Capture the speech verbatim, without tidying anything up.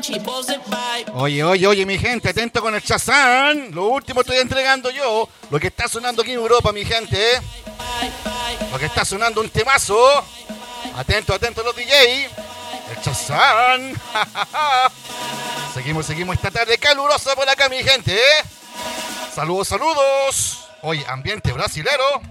Oye, oye, oye, mi gente, atento con el Shazam. Lo último estoy entregando yo. Lo que está sonando aquí en Europa, mi gente. Lo que está sonando un temazo. Atento, atento los D J. El Shazam. Seguimos, seguimos esta tarde calurosa por acá, mi gente. Saludos, saludos. Oye, ambiente brasilero.